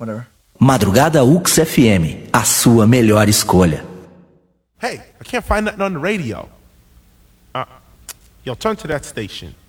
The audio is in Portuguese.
Whatever. Madrugada UX FM, a sua melhor escolha. Hey, I can't find nothing on the radio. Yo, turn to that station.